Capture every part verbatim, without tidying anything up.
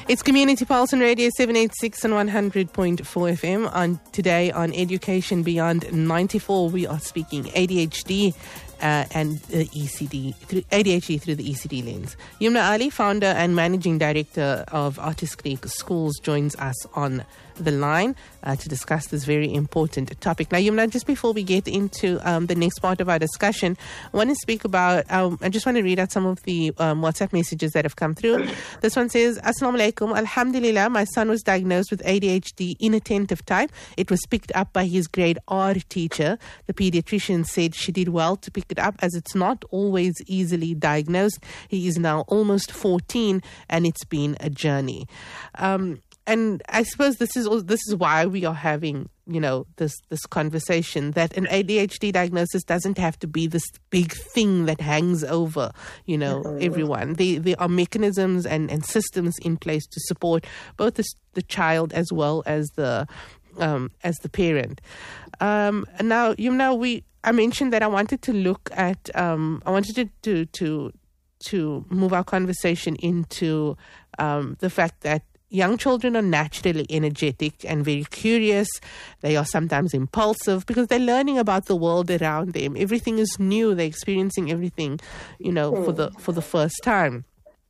It's Community Pulse on Radio seven eighty-six and one hundred point four F M. On today on Education Beyond ninety-four, we are speaking A D H D uh, and the E C D, through A D H D through the E C D lens. Yumna Ali, founder and managing director of Artist Creek Schools, joins us on the line uh, to discuss this very important topic. Now, Yumna, just before we get into um, the next part of our discussion, I want to speak about, um, I just want to read out some of the um, WhatsApp messages that have come through. This one says, Assalamu alaikum, Alhamdulillah, my son was diagnosed with A D H D inattentive type. It was picked up by his grade R teacher. The pediatrician said she did well to pick it up as it's not always easily diagnosed. He is now almost fourteen and it's been a journey. Um, And I suppose this is this is why we are having, you know, this this conversation, that an A D H D diagnosis doesn't have to be this big thing that hangs over, you know, mm-hmm. everyone. There, there are mechanisms and, and systems in place to support both the, the child as well as the um, as the parent. Um, and now, you know, we I mentioned that I wanted to look at um, I wanted to to to, to move our conversation into um, the fact that young children are naturally energetic and very curious. They are sometimes impulsive because they're learning about the world around them. Everything is new. They're experiencing everything, you know, for the for the first time.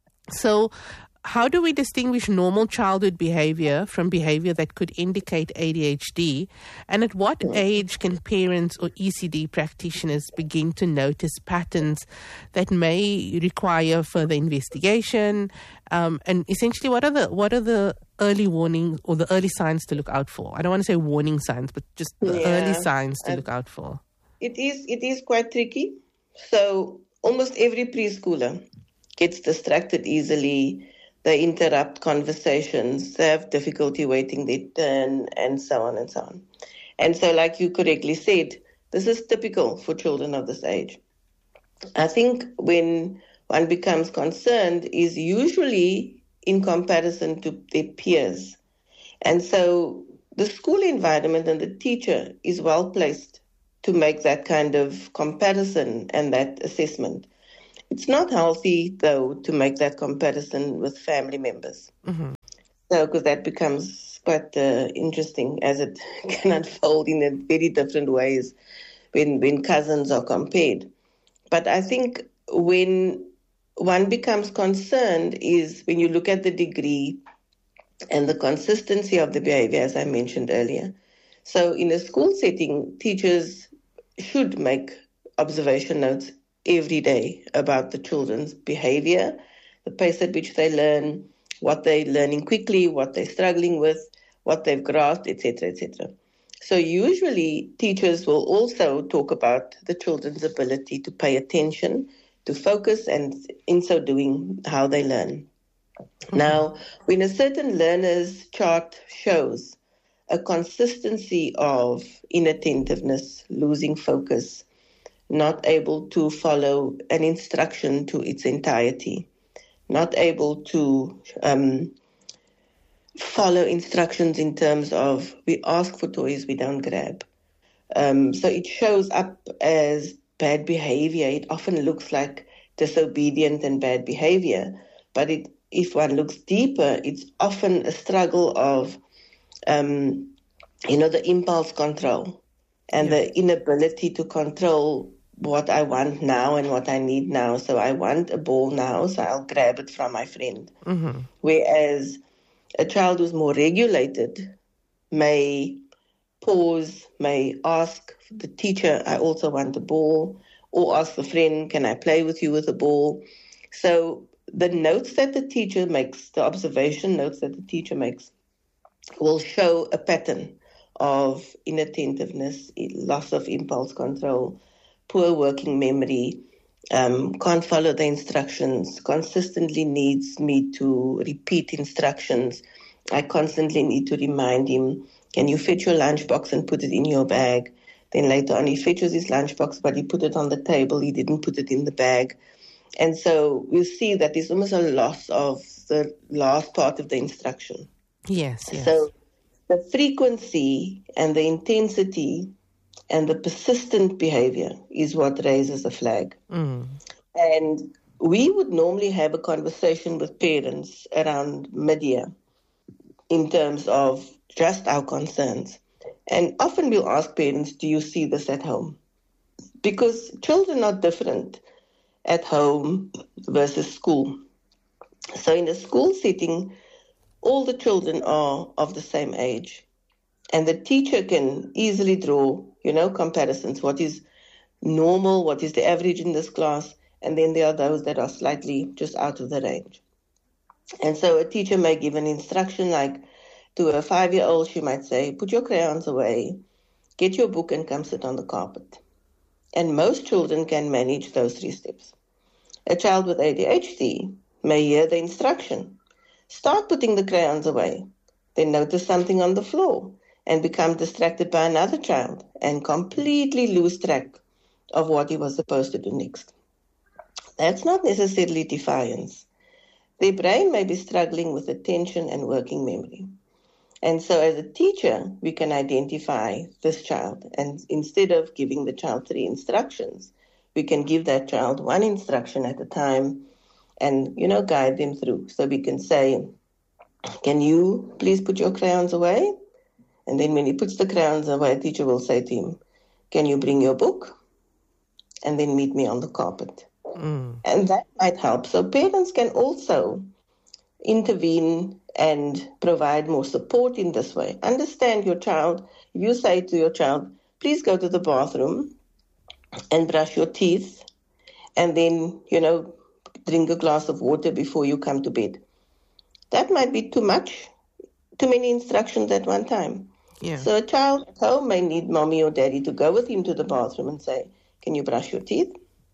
So how do we distinguish normal childhood behavior from behavior that could indicate A D H D? And at what age can parents or E C D practitioners begin to notice patterns that may require further investigation? Um, and essentially, what are the what are the early warnings or the early signs to look out for? I don't want to say warning signs, but just the yeah. early signs to uh, look out for. It is it is quite tricky. So almost every preschooler gets distracted easily. They interrupt conversations, they have difficulty waiting their turn, and so on and so on. And so, like you correctly said, this is typical for children of this age. I think when one becomes concerned is usually in comparison to their peers. And so the school environment and the teacher is well placed to make that kind of comparison and that assessment. It's not healthy, though, to make that comparison with family members. Mm-hmm. So, because that becomes quite uh, interesting, as it can unfold in a very different ways when, when cousins are compared. But I think when one becomes concerned is when you look at the degree and the consistency of the behavior, as I mentioned earlier. So, in a school setting, teachers should make observation notes every day about the children's behavior, the pace at which they learn, what they're learning quickly, what they're struggling with, what they've grasped, et cetera, et cetera. So usually teachers will also talk about the children's ability to pay attention, to focus, and in so doing, how they learn. Mm-hmm. Now, when a certain learner's chart shows a consistency of inattentiveness, losing focus, not able to follow an instruction to its entirety, not able to um, follow instructions in terms of we ask for toys, we don't grab. Um, so it shows up as bad behavior. It often looks like disobedient and bad behavior, but it, if one looks deeper, it's often a struggle of, um, you know, the impulse control and yeah. the inability to control what I want now and what I need now. So I want a ball now, so I'll grab it from my friend. Mm-hmm. Whereas a child who's more regulated may pause, may ask the teacher, I also want a ball, or ask the friend, can I play with you with a ball? So the notes that the teacher makes, the observation notes that the teacher makes, will show a pattern of inattentiveness, loss of impulse control, poor working memory, um, can't follow the instructions, consistently needs me to repeat instructions. I constantly need to remind him, can you fetch your lunchbox and put it in your bag? Then later on he fetches his lunchbox, but he put it on the table, he didn't put it in the bag. And so we see that there's almost a loss of the last part of the instruction. Yes, yes. So the frequency and the intensity and the persistent behavior is what raises a flag. Mm. And we would normally have a conversation with parents around mid-year in terms of just our concerns. And often we'll ask parents, do you see this at home? Because children are different at home versus school. So in a school setting, all the children are of the same age. And the teacher can easily draw, you know, comparisons. What is normal? What is the average in this class? And then there are those that are slightly just out of the range. And so a teacher may give an instruction like to a five-year-old, she might say, put your crayons away, get your book and come sit on the carpet. And most children can manage those three steps. A child with A D H D may hear the instruction, start putting the crayons away, then notice something on the floor and become distracted by another child and completely lose track of what he was supposed to do next. That's not necessarily defiance. Their brain may be struggling with attention and working memory. And so as a teacher, we can identify this child. And instead of giving the child three instructions, we can give that child one instruction at a time and, you know, guide them through. So we can say, can you please put your crayons away? And then when he puts the crayons away, the teacher will say to him, can you bring your book? And then meet me on the carpet. Mm. And that might help. So parents can also intervene and provide more support in this way. Understand your child. If you say to your child, please go to the bathroom and brush your teeth and then, you know, drink a glass of water before you come to bed. That might be too much, too many instructions at one time. Yeah. So a child at home may need mommy or daddy to go with him to the bathroom and say, can you brush your teeth?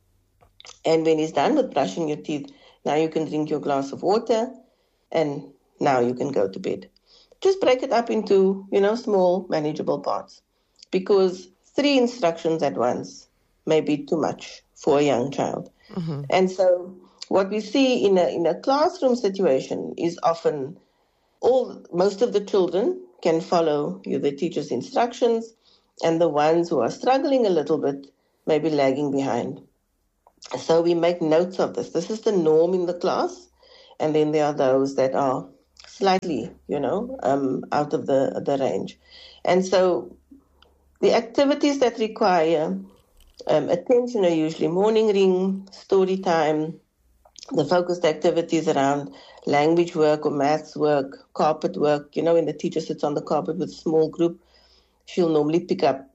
And when he's done with brushing your teeth, now you can drink your glass of water and now you can go to bed. Just break it up into, you know, small, manageable parts. Because three instructions at once may be too much for a young child. Mm-hmm. And so what we see in a in a classroom situation is often all most of the children can follow the teacher's instructions, and the ones who are struggling a little bit may be lagging behind. So we make notes of this. This is the norm in the class, and then there are those that are slightly, you know, um, out of the, the range. And so the activities that require um, attention are usually morning ring, story time, the focused activities around language work or maths work, carpet work. You know, when the teacher sits on the carpet with a small group, she'll normally pick up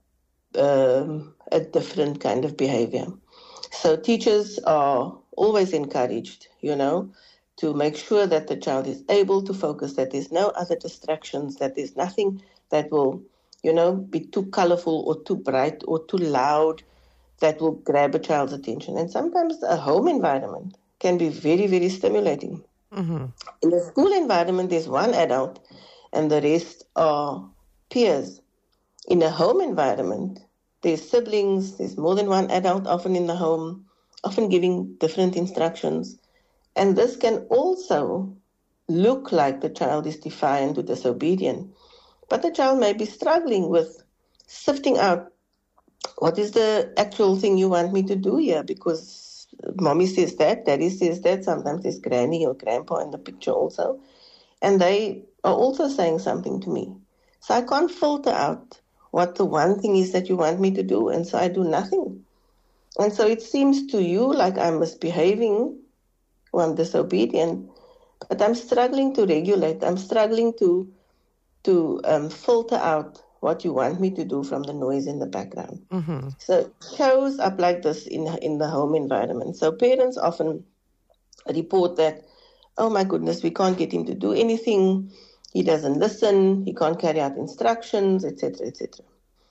um, a different kind of behavior. So teachers are always encouraged, you know, to make sure that the child is able to focus, that there's no other distractions, that there's nothing that will, you know, be too colorful or too bright or too loud that will grab a child's attention. And sometimes a home environment can be very, very stimulating. Mm-hmm. In the school environment, there's one adult and the rest are peers. In a home environment, there's siblings, there's more than one adult often in the home, often giving different instructions. And this can also look like the child is defiant or disobedient. But the child may be struggling with sifting out, what is the actual thing you want me to do here? Because mommy says that, daddy says that, sometimes there's granny or grandpa in the picture also. And they are also saying something to me. So I can't filter out what the one thing is that you want me to do, and so I do nothing. And so it seems to you like I'm misbehaving or I'm disobedient, but I'm struggling to regulate. I'm struggling to to um, filter out what you want me to do from the noise in the background. Mm-hmm. So it shows up like this in in the home environment. So parents often report that, oh my goodness, we can't get him to do anything. He doesn't listen. He can't carry out instructions, et cetera, et cetera.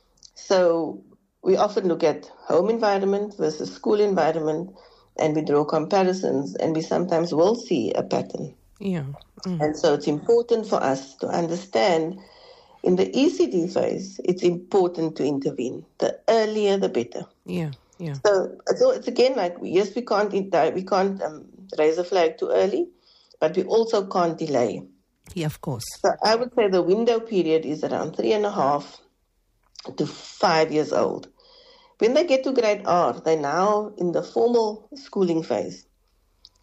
So we often look at home environment versus school environment, and we draw comparisons, and we sometimes will see a pattern. Yeah. Mm. And so it's important for us to understand in the E C D phase, it's important to intervene. The earlier, the better. Yeah, yeah. So, so it's again like, yes, we can't we can't um, raise a flag too early, but we also can't delay. Yeah, of course. So I would say the window period is around three and a half to five years old. When they get to grade R, they're now in the formal schooling phase.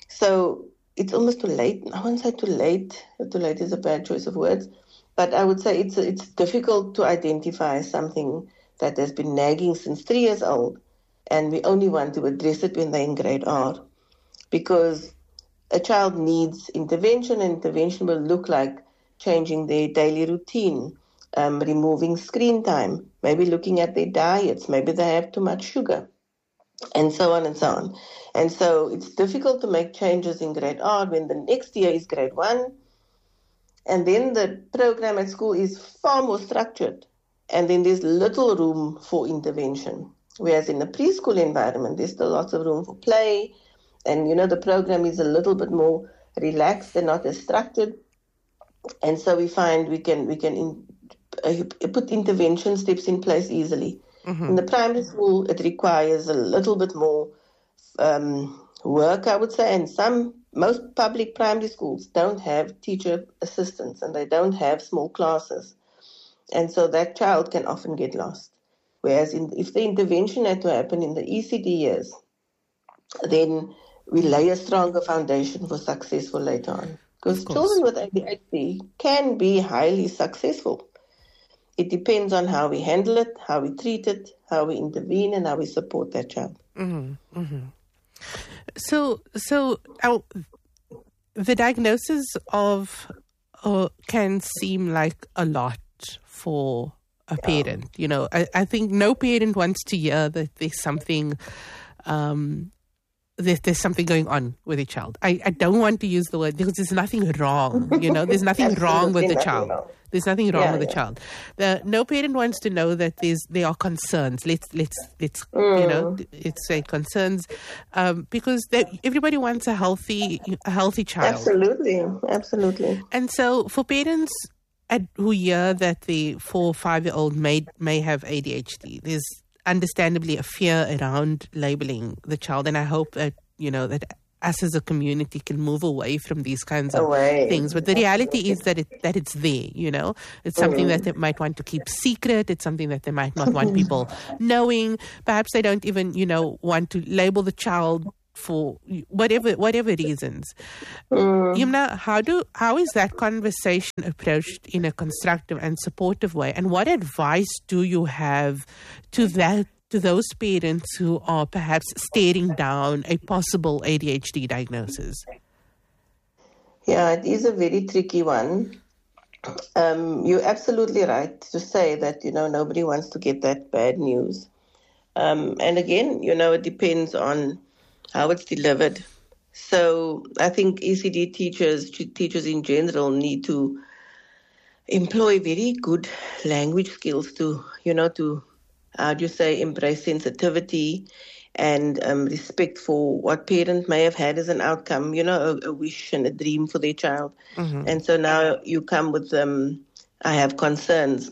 So it's almost too late. I won't say too late. Too late is a bad choice of words. But I would say it's it's difficult to identify something that has been nagging since three years old, and we only want to address it when they're in grade R, because a child needs intervention, and intervention will look like changing their daily routine, um, removing screen time, maybe looking at their diets, maybe they have too much sugar, and so on and so on. And so it's difficult to make changes in grade R when the next year is grade one, and then the program at school is far more structured, and then there's little room for intervention. Whereas in the preschool environment, there's still lots of room for play, and, you know, the program is a little bit more relaxed and not as structured. And so we find we can we can in, uh, put intervention steps in place easily. Mm-hmm. In the primary school, it requires a little bit more um, work, I would say, and some most public primary schools don't have teacher assistants, and they don't have small classes. And so that child can often get lost. Whereas in, if the intervention had to happen in the E C D years, then we lay a stronger foundation for success for later on. Because children with A D H D can be highly successful. It depends on how we handle it, how we treat it, how we intervene, and how we support that child. Mm-hmm, mm-hmm. So, so uh, the diagnosis of uh, can seem like a lot for a parent. Yeah. You know, I, I think no parent wants to hear that there's something, um, that there's something going on with a child. I, I don't want to use the word because there's nothing wrong. You know, there's nothing wrong with the child. Wrong. There's nothing wrong yeah, with yeah. the child. The, no parent wants to know that there's there are concerns. Let's let's let's mm. you know let's say concerns, um, because they, everybody wants a healthy a healthy child. Absolutely, absolutely. And so for parents at, who hear that the four or five year old may may have A D H D, there's understandably a fear around labeling the child, and I hope that you know that us as a community can move away from these kinds of away. things. But the reality is that it that it's there, you know. It's something mm. that they might want to keep secret. It's something that they might not want people knowing. Perhaps they don't even, you know, want to label the child for whatever whatever reasons. Mm. Yumna, how do how is that conversation approached in a constructive and supportive way? And what advice do you have to that to those parents who are perhaps staring down a possible A D H D diagnosis? Yeah, it is a very tricky one. Um, you're absolutely right to say that, you know, nobody wants to get that bad news. Um, and again, you know, it depends on how it's delivered. So I think E C D teachers, teachers in general, need to employ very good language skills to, you know, to how do you say, embrace sensitivity and um, respect for what parent may have had as an outcome, you know, a, a wish and a dream for their child. Mm-hmm. And so now you come with, um, I have concerns.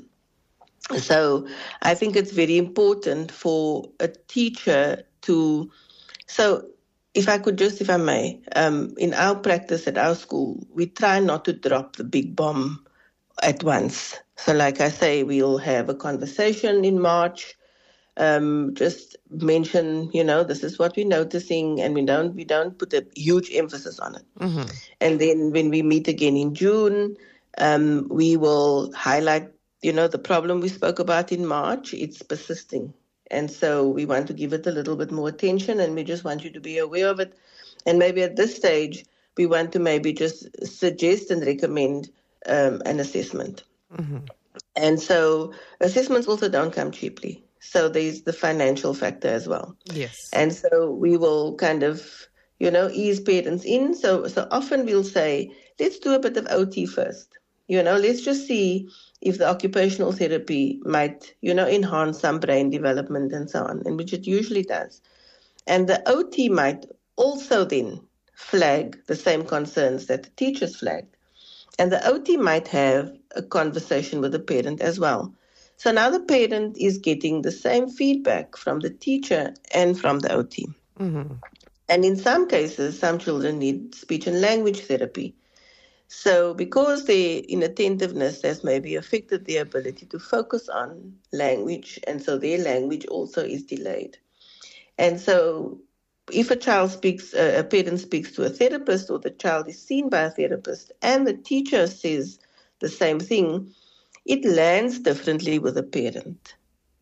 So I think it's very important for a teacher to, so if I could just, if I may, um, in our practice at our school, we try not to drop the big bomb at once. So like I say, we'll have a conversation in March, um, just mention, you know, this is what we're noticing, and we don't we don't put a huge emphasis on it. Mm-hmm. And then when we meet again in June, um, we will highlight, you know, the problem we spoke about in March. It's persisting. And so we want to give it a little bit more attention, and we just want you to be aware of it. And maybe at this stage, we want to maybe just suggest and recommend um, an assessment. Mm-hmm. And so assessments also don't come cheaply. So there's the financial factor as well. Yes. And so we will kind of, you know, ease parents in. So so often we'll say, let's do a bit of O T first. You know, let's just see if the occupational therapy might, you know, enhance some brain development and so on, and which it usually does. And the O T might also then flag the same concerns that the teachers flagged. And the O T might have a conversation with the parent as well. So now the parent is getting the same feedback from the teacher and from the O T. Mm-hmm. And in some cases, some children need speech and language therapy. So because their inattentiveness has maybe affected their ability to focus on language, and so their language also is delayed. And so if a child speaks, uh, a parent speaks to a therapist, or the child is seen by a therapist, and the teacher says the same thing, it lands differently with the parent.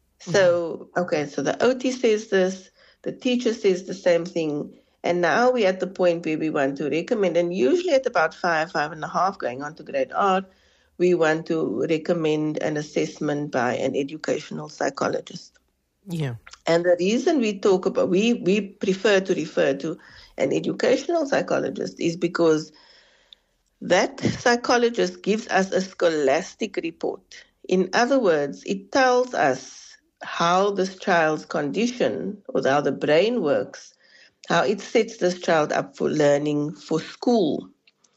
So, okay, so the O T says this, the teacher says the same thing, and now we're at the point where we want to recommend, and usually at about five, five and a half, going on to grade R, we want to recommend an assessment by an educational psychologist. Yeah. And the reason we talk about, we, we prefer to refer to an educational psychologist is because that psychologist gives us a scholastic report. In other words, it tells us how this child's condition, or how the brain works, how it sets this child up for learning for school.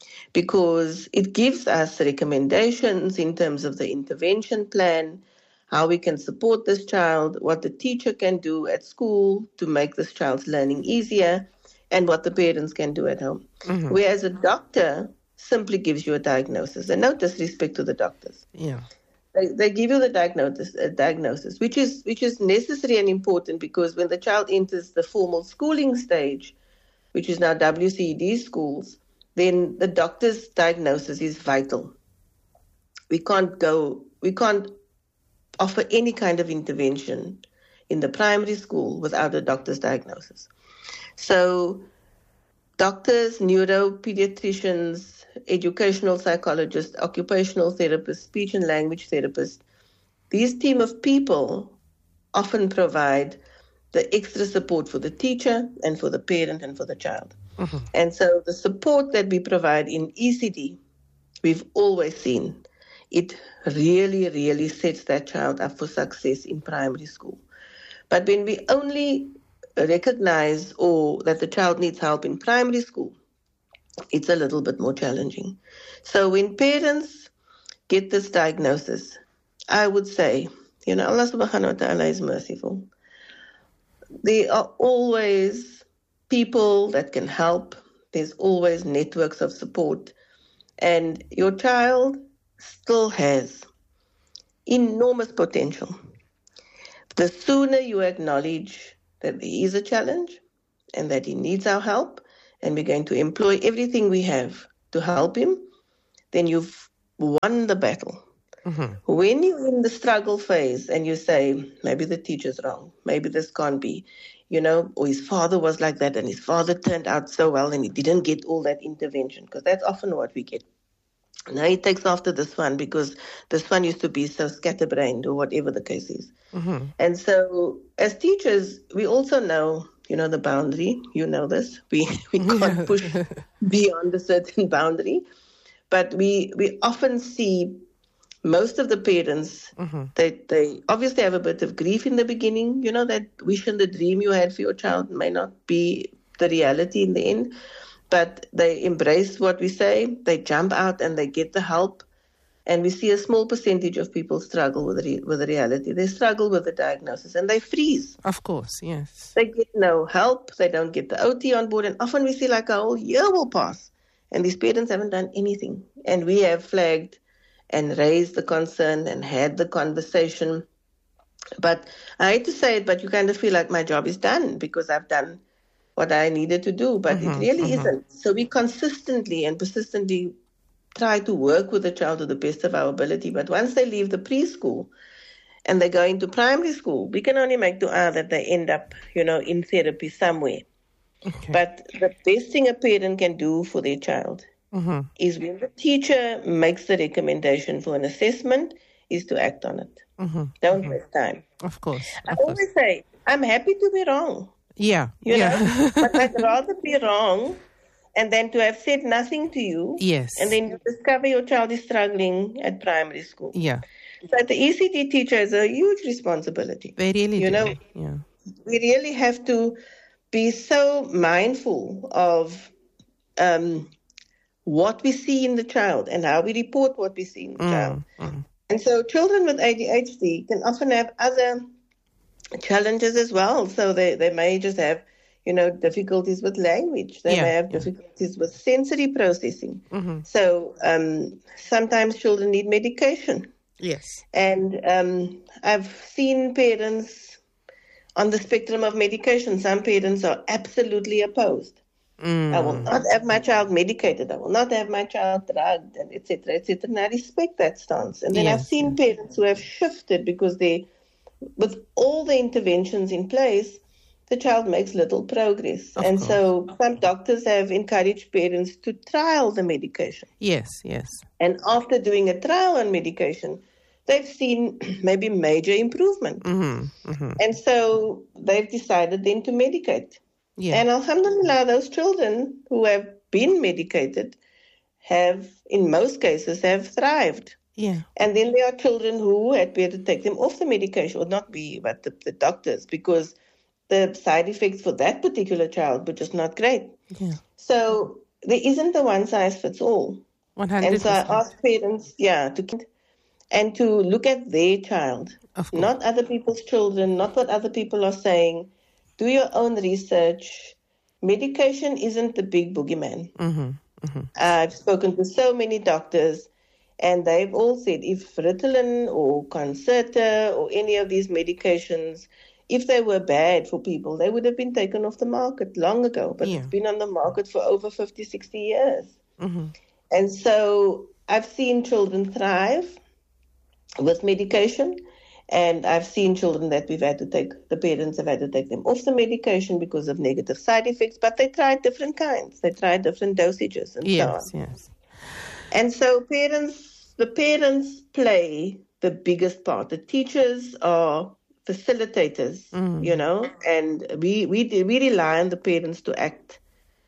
Because it gives us recommendations in terms of the intervention plan, how we can support this child, what the teacher can do at school to make this child's learning easier, and what the parents can do at home. Mm-hmm. Whereas a doctor simply gives you a diagnosis, and no disrespect to the doctors. Yeah. They, they give you the diagnosis, uh, diagnosis, which is which is necessary and important, because when the child enters the formal schooling stage, which is now W C E D schools, then the doctor's diagnosis is vital. We can't go, we can't offer any kind of intervention in the primary school without a doctor's diagnosis. So doctors, neuropediatricians, educational psychologists, occupational therapists, speech and language therapists, these team of people often provide the extra support for the teacher and for the parent and for the child. Mm-hmm. And so the support that we provide in E C D, we've always seen, it really, really sets that child up for success in primary school. But when we only recognize or that the child needs help in primary school, it's a little bit more challenging. So when parents get this diagnosis, I would say, you know, Allah subhanahu wa ta'ala is merciful. There are always people that can help. There's always networks of support. And your child still has enormous potential. The sooner you acknowledge that there is a challenge and that he needs our help, and we're going to employ everything we have to help him, then you've won the battle. Mm-hmm. When you're in the struggle phase and you say, maybe the teacher's wrong, maybe this can't be, you know, or his father was like that and his father turned out so well and he didn't get all that intervention, because that's often what we get. Now he takes after this one because this one used to be so scatterbrained, or whatever the case is. Mm-hmm. And so as teachers, we also know, you know, the boundary. You know this. We we can't push beyond a certain boundary. But we, we often see most of the parents, mm-hmm. they, they obviously have a bit of grief in the beginning. You know, that wish and the dream you had for your child may not be the reality in the end. But they embrace what we say, they jump out and they get the help. And we see a small percentage of people struggle with the, with the reality. They struggle with the diagnosis and they freeze. Of course, yes. They get no help. They don't get the O T on board. And often we see like a whole year will pass and these parents haven't done anything. And we have flagged and raised the concern and had the conversation. But I hate to say it, but you kind of feel like my job is done because I've done what I needed to do, but mm-hmm, it really mm-hmm. isn't. So we consistently and persistently try to work with the child to the best of our ability. But once they leave the preschool and they go into primary school, we can only make dua that they end up, you know, in therapy somewhere. Okay. But the best thing a parent can do for their child mm-hmm. is when the teacher makes the recommendation for an assessment, is to act on it. Mm-hmm. Don't mm-hmm. waste time. Of course. Of I course. always say, I'm happy to be wrong. Yeah. You yeah. know, but I'd rather be wrong and then to have said nothing to you. Yes. And then you discover your child is struggling at primary school. Yeah. So the E C D teacher is a huge responsibility. They really you do. know, yeah. We really have to be so mindful of um, what we see in the child and how we report what we see in the mm, child. Mm. And so children with A D H D can often have other challenges as well. So they, they may just have, you know, difficulties with language. They yeah, may have yeah. difficulties with sensory processing. Mm-hmm. So um, sometimes children need medication. Yes. And um, I've seen parents on the spectrum of medication. Some parents are absolutely opposed. Mm. I will not have my child medicated. I will not have my child drugged, and et cetera, et cetera. And I respect that stance. And then Yes, I've seen yes. parents who have shifted because they, with all the interventions in place, the child makes little progress. Of and course. so some doctors have encouraged parents to trial the medication. Yes, yes. And after doing a trial on medication, they've seen maybe major improvement. Mm-hmm, mm-hmm. And so they've decided then to medicate. Yeah. And alhamdulillah, those children who have been medicated have, in most cases, have thrived. Yeah. And then there are children who had better take them off the medication, or not we, but the, the doctors, because the side effects for that particular child were just not great. Yeah. So there isn't a one size fits all. one hundred And so I percent. ask parents, yeah, to and to look at their child, Of course. not other people's children, not what other people are saying. Do your own research. Medication isn't the big boogeyman. Mm-hmm, mm-hmm. I've spoken to so many doctors, and they've all said if Ritalin or Concerta or any of these medications, if they were bad for people, they would have been taken off the market long ago. But Yeah. it's been on the market for over fifty, sixty years. Mm-hmm. And so I've seen children thrive with medication. And I've seen children that we've had to take, the parents have had to take them off the medication because of negative side effects, but they tried different kinds. They tried different dosages and Yes, so on. yes. And so parents, the parents play the biggest part. The teachers are facilitators, Mm. you know, and we, we, we rely on the parents to act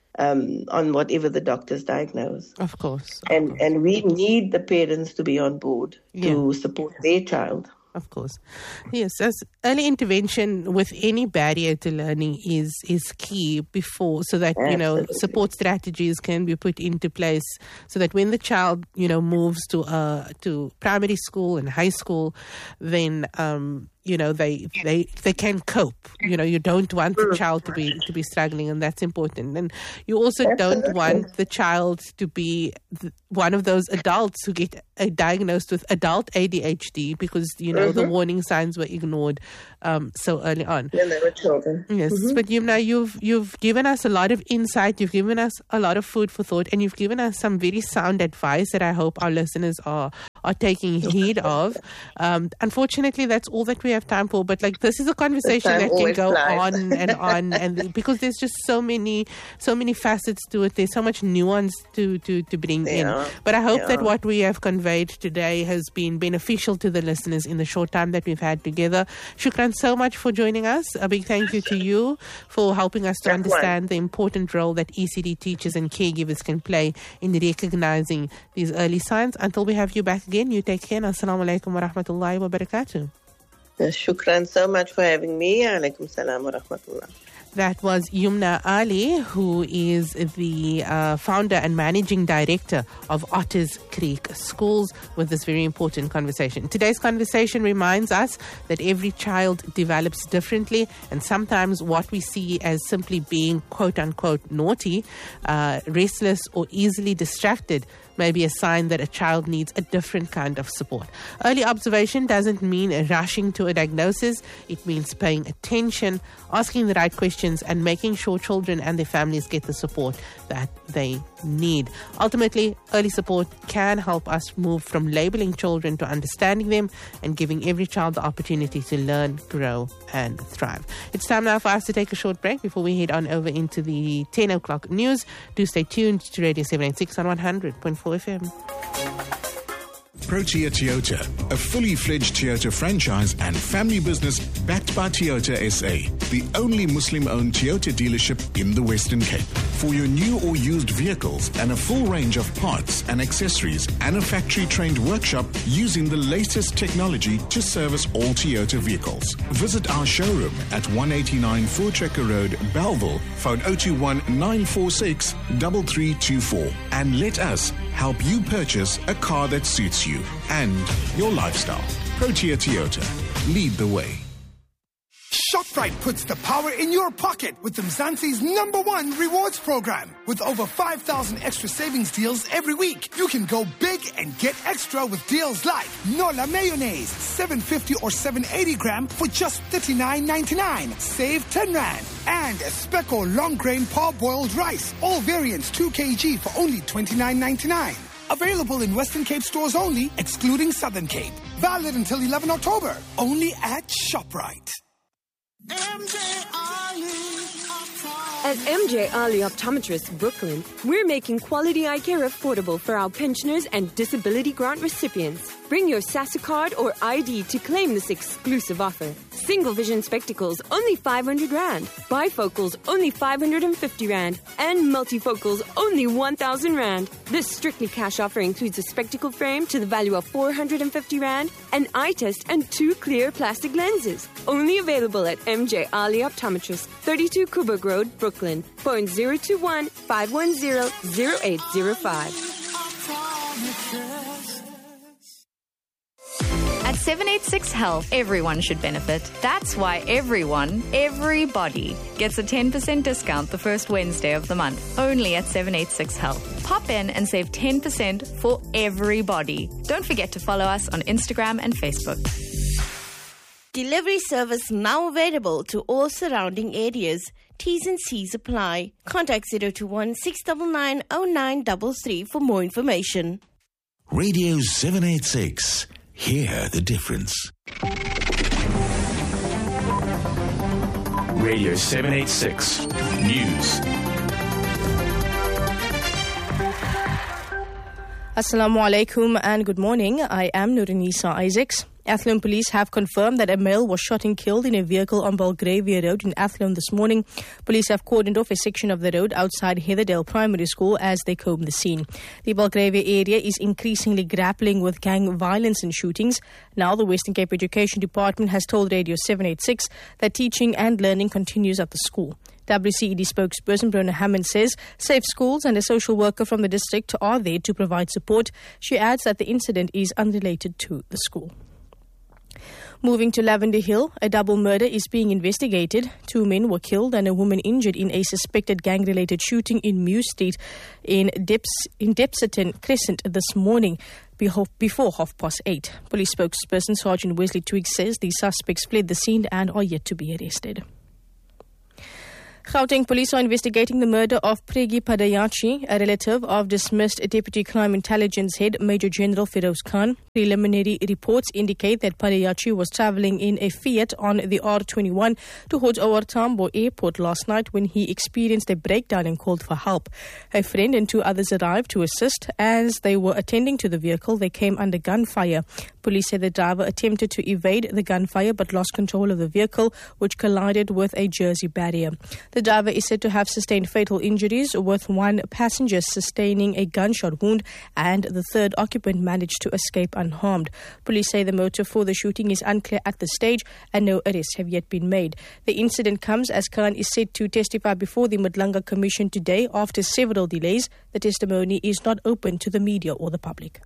um, on whatever the doctors diagnose. Of course. Of And, course. and we need the parents to be on board to support their child. Of course. Yes, as early intervention with any barrier to learning is is key before, so that, you know, Absolutely. support strategies can be put into place so that when the child, you know, moves to uh to primary school and high school, then um you know, they, they they can cope. You know, you don't want the child to be to be struggling, and that's important. And you also don't Absolutely. want the child to be th- one of those adults who get uh, diagnosed with adult A D H D because, you know, the warning signs were ignored um, so early on. When they were children. Yes, but Yumna, you've you've given us a lot of insight. You've given us a lot of food for thought, and you've given us some very sound advice that I hope our listeners are are taking heed of. Um, unfortunately, that's all that we have time for. But like, this is a conversation time that can always go flies. on and on, and because there's just so many so many facets to it. There's so much nuance to to to bring in. Yeah, But I hope that yeah. what we have conveyed today has been beneficial to the listeners in the short time that we've had together. Shukran so much for joining us. A big thank you to you for helping us to That's understand the important role that E C D teachers and caregivers can play in recognizing these early signs. Until we have you back again, you take care. Assalamu alaikum wa rahmatullahi wa barakatuh. Shukran so much for having me. Alaikum salam wa rahmatullah. That was Yumna Ali, who is the uh, founder and managing director of Otters Creek Schools, with this very important conversation. Today's conversation reminds us that every child develops differently, and sometimes what we see as simply being quote-unquote naughty, uh, restless or easily distracted may be a sign that a child needs a different kind of support. Early observation doesn't mean rushing to a diagnosis. It means paying attention, asking the right questions, and making sure children and their families get the support that they need. Ultimately, early support can help us move from labeling children to understanding them and giving every child the opportunity to learn, grow, and thrive. It's time now for us to take a short break before we head on over into the ten o'clock news. Do stay tuned to Radio seven eighty-six on one hundred point four F M. Protea Toyota, a fully fledged Toyota franchise and family business backed by Toyota S A, the only Muslim-owned Toyota dealership in the Western Cape. For your new or used vehicles and a full range of parts and accessories and a factory-trained workshop using the latest technology to service all Toyota vehicles. Visit our showroom at one eighty-nine Voortrekker Road, Belleville, phone zero two one nine four six three three two four, and let us help you purchase a car that suits you and your lifestyle. Protea Toyota. Lead the way. Show ShopRite puts the power in your pocket with Mzansi's number one rewards program. With over five thousand extra savings deals every week, you can go big and get extra with deals like Nola Mayonnaise, seven fifty or seven eighty gram for just thirty-nine ninety-nine. Save ten rand. And Speco long grain parboiled rice, all variants two kilograms for only twenty-nine ninety-nine. Available in Western Cape stores only, excluding Southern Cape. Valid until eleventh October. Only at ShopRite. At M J Ali Optometrists Brooklyn, we're making quality eye care affordable for our pensioners and disability grant recipients. Bring your SASA card or I D to claim this exclusive offer. Single vision spectacles, only five hundred rand. Bifocals, only five hundred fifty rand. And multifocals, only one thousand rand. This strictly cash offer includes a spectacle frame to the value of four hundred fifty rand, an eye test, and two clear plastic lenses. Only available at M J Ali Optometrists, thirty-two Coburg Road, Brooklyn. Phone zero two one, five one zero, zero eight zero five. At seven eighty-six Health, everyone should benefit. That's why everyone, everybody, gets a ten percent discount the first Wednesday of the month, only at seven eighty-six Health. Pop in and save ten percent for everybody. Don't forget to follow us on Instagram and Facebook. Delivery service now available to all surrounding areas. T's and C's apply. Contact zero two one, six nine nine, zero nine three three for more information. Radio seven eighty-six. Hear the difference. Radio seven eighty-six News. Assalamu alaikum and good morning. I am Nurinisa Isaacs. Athlone police have confirmed that a male was shot and killed in a vehicle on Belgravia Road in Athlone this morning. Police have cordoned off a section of the road outside Heatherdale Primary School as they comb the scene. The Belgravia area is increasingly grappling with gang violence and shootings. Now the Western Cape Education Department has told Radio seven eighty-six that teaching and learning continues at the school. W C E D spokesperson Brona Hammond says safe schools and a social worker from the district are there to provide support. She adds that the incident is unrelated to the school. Moving to Lavender Hill, a double murder is being investigated. Two men were killed and a woman injured in a suspected gang-related shooting in Mew Street in, Deps- in Depserton Crescent this morning before half past eight. Police spokesperson Sergeant Wesley Twiggs says the suspects fled the scene and are yet to be arrested. Gauteng police are investigating the murder of Pregi Padayachi, a relative of dismissed Deputy Crime Intelligence Head Major General Feroz Khan. Preliminary reports indicate that Padayachi was travelling in a Fiat on the R twenty-one towards O R Tambo Airport last night when he experienced a breakdown and called for help. A friend and two others arrived to assist. As they were attending to the vehicle, they came under gunfire. Police said the driver attempted to evade the gunfire but lost control of the vehicle, which collided with a Jersey barrier. The driver is said to have sustained fatal injuries, with one passenger sustaining a gunshot wound and the third occupant managed to escape unharmed. Police say the motive for the shooting is unclear at this stage and no arrests have yet been made. The incident comes as Khan is set to testify before the Madlanga Commission today after several delays. The testimony is not open to the media or the public.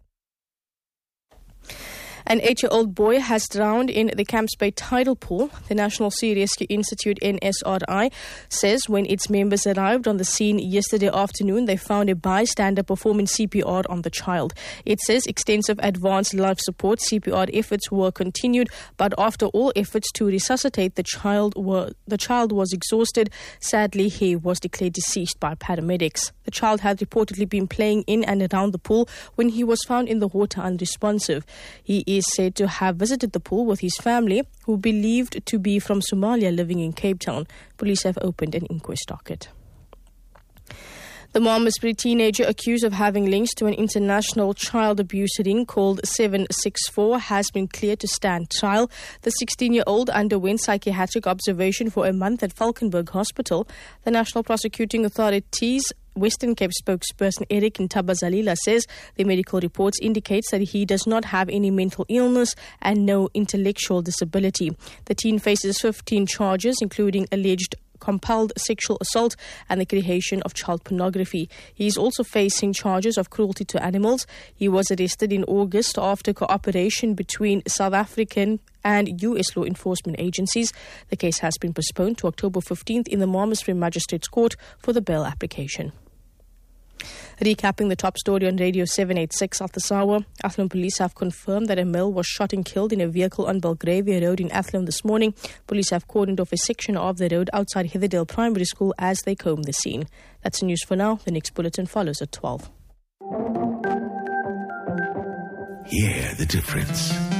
An eight-year-old boy has drowned in the Camps Bay tidal pool. The National Sea Rescue Institute, N S R I, says when its members arrived on the scene yesterday afternoon, they found a bystander performing C P R on the child. It says extensive advanced life support C P R efforts were continued, but after all efforts to resuscitate the child were the child was exhausted. Sadly, he was declared deceased by paramedics. The child had reportedly been playing in and around the pool when he was found in the water unresponsive. He is said to have visited the pool with his family, who believed to be from Somalia living in Cape Town. Police have opened an inquest docket. The Malmesbury teenager accused of having links to an international child abuse ring called seven six four has been cleared to stand trial. The sixteen-year-old underwent psychiatric observation for a month at Falkenberg Hospital. The National Prosecuting Authority's Western Cape spokesperson Eric Ntabazalila says the medical reports indicates that he does not have any mental illness and no intellectual disability. The teen faces fifteen charges, including alleged compelled sexual assault and the creation of child pornography. He is also facing charges of cruelty to animals. He was arrested in August after cooperation between South African and U S law enforcement agencies. The case has been postponed to October fifteenth in the Malmesbury Magistrates Court for the bail application. Recapping the top story on Radio seven eighty-six at this hour, Athlone police have confirmed that a male was shot and killed in a vehicle on Belgravia Road in Athlone this morning. Police have cordoned off a section of the road outside Heatherdale Primary School as they comb the scene. That's the news for now. The next bulletin follows at twelve. Hear the difference.